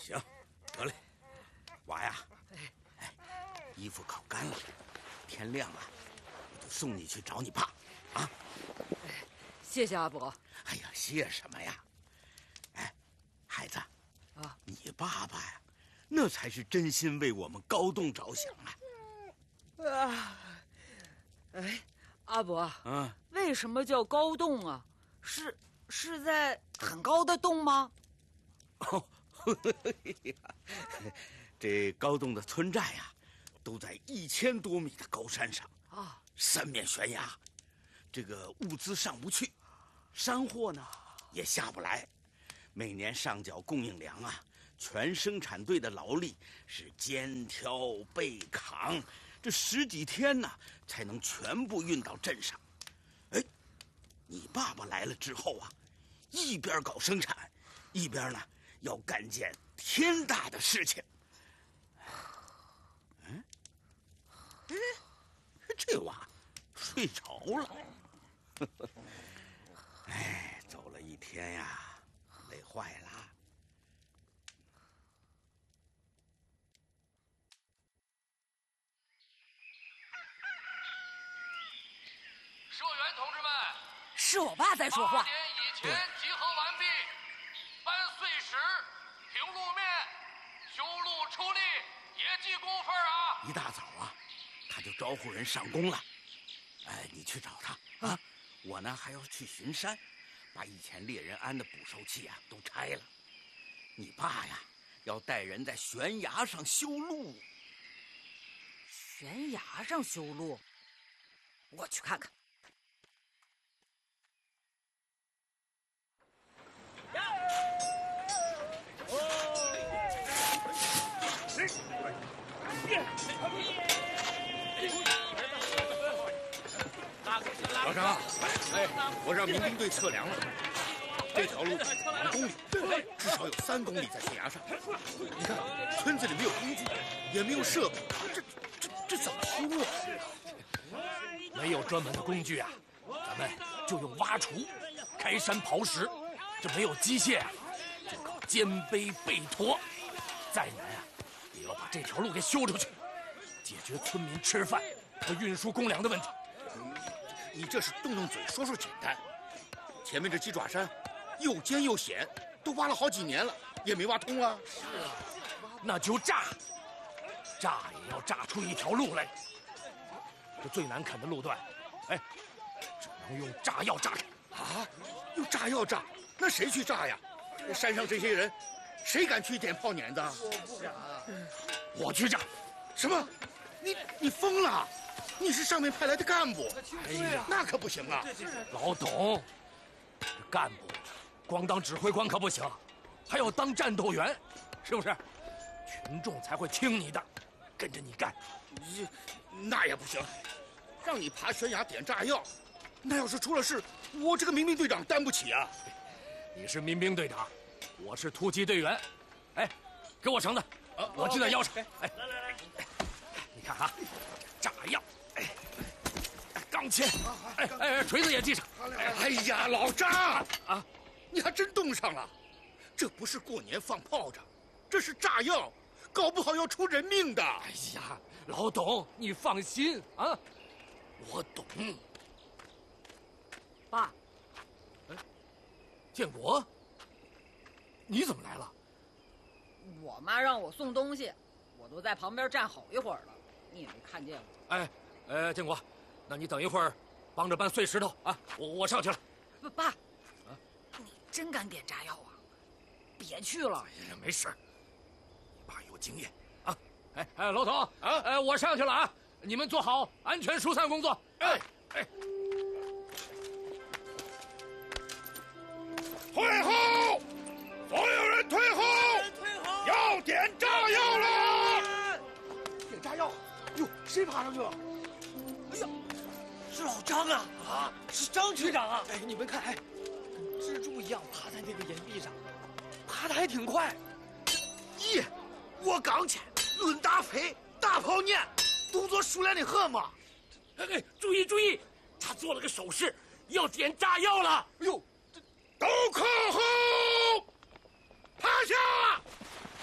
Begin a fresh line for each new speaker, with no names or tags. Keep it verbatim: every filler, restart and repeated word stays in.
行，得嘞，娃呀，哎，衣服烤干了，天亮了，我就送你去找你爸，啊。
谢谢阿伯。
哎呀，谢什么呀？哎，孩子，啊，你爸爸呀，那才是真心为我们高栋着想啊。
啊，哎，阿伯，
嗯，
为什么叫高洞啊？是是在很高的洞吗？
哦，这高洞的村寨呀，都在一千多米的高山上啊，三面悬崖，这个物资上不去，山货呢也下不来，每年上缴供应粮啊，全生产队的劳力是肩挑背扛，这十几天呢才能全部运到镇上。哎，你爸爸来了之后啊，一边搞生产，一边呢要干件天大的事情。嗯，哎，这娃睡着了。哎，走了一天呀，累坏了。
社员同志们，
是我爸在说话。
八点以前集合完毕，搬碎石、平路面、修路出力，别记工分啊！
一大早啊，他就招呼人上工了。哎，你去找他啊！我呢还要去巡山，把以前猎人安的捕兽器啊都拆了。你爸呀，要带人在悬崖上修路。
悬崖上修路，我去看看。
老张，哎，我让民兵队测量了，这条路两公里，至少有三公里在悬崖上。你看，村子里没有工具，也没有设备，这这这怎么修啊？
没有专门的工具啊，咱们就用挖锄、开山刨石。这没有机械啊，就靠肩背背驮。再难啊，也要把这条路给修出去，解决村民吃饭和运输公粮的问题。
你这是动动嘴说说简单，前面这鸡爪山又尖又险，都挖了好几年了，也没挖通啊。
是啊，那就炸，炸也要炸出一条路来。这最难啃的路段，哎，只能用炸药炸开。
啊，用炸药炸？那谁去炸呀？山上这些人，谁敢去点炮碾子？
我不敢，我去炸。
什么？你你疯了？你是上面派来的干部，
哎呀，
那可不行啊！
老董，这干部光当指挥官可不行，还要当战斗员，是不是？群众才会听你的，跟着你干。
你那也不行，让你爬悬崖点炸药，那要是出了事，我这个民兵队长担不起啊！
你是民兵队长，我是突击队员。哎，给我绳子，啊、我系在腰上。哎，来来来，你看啊，炸药。哎，钢钎，哎哎，锤子也系上。
哎呀，老张啊，你还真冻上了。这不是过年放炮仗，这是炸药，搞不好要出人命的。
哎呀，老董，你放心啊，我懂。
爸，
哎，建国，你怎么来了？
我妈让我送东西，我都在旁边站好一会儿了，你也没看见我。
哎。呃，建国，那你等一会儿，帮着搬碎石头啊！我我上去了。
不，爸，啊，你真敢点炸药啊？别去了。
哎呀，没事，你爸有经验啊！哎哎，老董
啊，
哎，我上去了啊！你们做好安全疏散工作。哎哎，
退后！所有人退后！
退后！
要点炸药了！
点炸药！哟，谁爬上去了？
哎呀，是老张啊！啊，是张局长啊！哎，你们看，哎，蜘蛛一样爬在那个岩壁上，爬得还挺快。
咦，我刚去，论大飞，大炮念，动作熟练的很嘛。
哎哎，注意注意，他做了个手势，要点炸药了。
哎呦，都靠后！